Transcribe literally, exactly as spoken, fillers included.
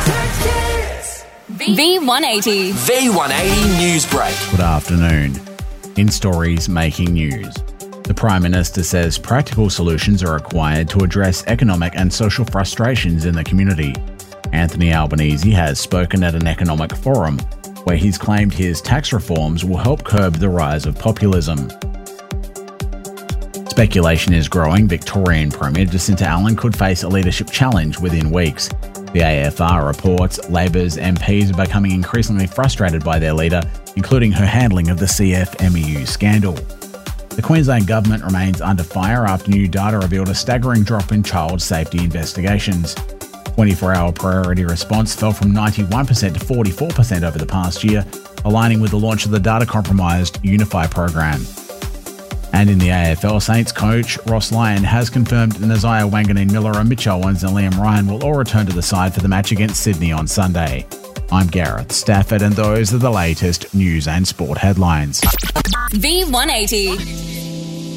V one eighty. V one eighty News Break. Good afternoon. In stories making news. The Prime Minister says practical solutions are required to address economic and social frustrations in the community. Anthony Albanese has spoken at an economic forum where he's claimed his tax reforms will help curb the rise of populism. Speculation is growing Victorian Premier Jacinta Allan could face a leadership challenge within weeks. The A F R reports Labor's M Ps are becoming increasingly frustrated by their leader, including her handling of the C F M E U scandal. The Queensland Government remains under fire after new data revealed a staggering drop in child safety investigations. twenty-four hour priority response fell from ninety-one percent to forty-four percent over the past year, aligning with the launch of the data-compromised Unify program. And in the A F L, Saints coach Ross Lyon has confirmed Nazaya Wanganeen-Miller and Mitch Owens and Liam Ryan will all return to the side for the match against Sydney on Sunday. I'm Gareth Stafford and those are the latest news and sport headlines. V one eighty.